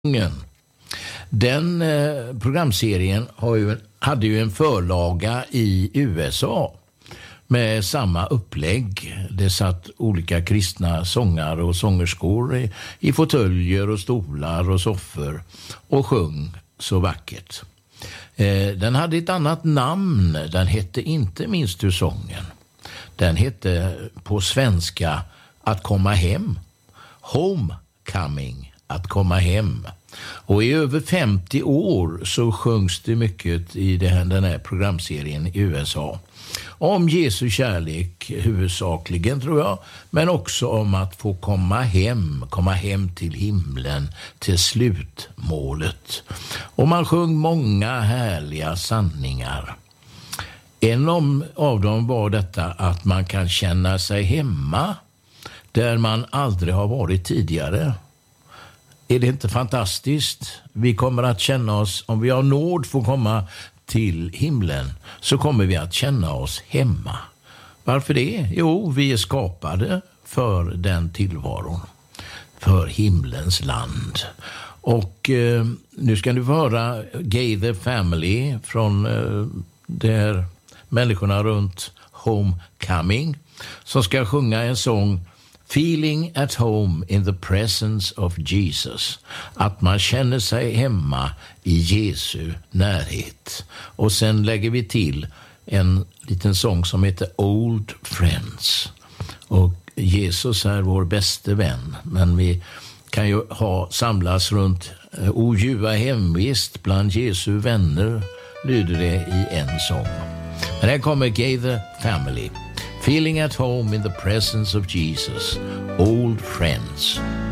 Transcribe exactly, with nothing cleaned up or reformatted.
Den eh, programserien har ju, hade ju en förlaga i U S A med samma upplägg. Det satt olika kristna sångare och sångerskor i, i fåtöljer och stolar och soffor och sjöng så vackert. Eh, den hade ett annat namn. Den hette inte Minns du sången. Den hette på svenska Att komma hem. Homecoming. Att komma hem. Och i över femtio år så sjöngs det mycket i den här programserien i U S A. Om Jesu kärlek huvudsakligen tror jag. Men också om att få komma hem. Komma hem till himlen. Till slutmålet. Och man sjöng många härliga sanningar. En av dem var detta att man kan känna sig hemma. Där man aldrig har varit tidigare. Är det inte fantastiskt? Vi kommer att känna oss, om vi har nåd får komma till himlen, så kommer vi att känna oss hemma. Varför det? Jo, vi är skapade för den tillvaron. För himlens land. Och eh, nu ska du få höra Gaither Family från eh, där människorna runt Homecoming som ska sjunga en sång Feeling at home in the presence of Jesus. Att man känner sig hemma i Jesu närhet. Och sen lägger vi till en liten sång som heter Old Friends. Och Jesus är vår bästa vän. Men vi kan ju ha samlas runt O ljuva hemvist bland Jesu vänner, lyder det i en sång. Men här kommer Gaither Family. Feeling at home in the presence of Jesus. Old Friends.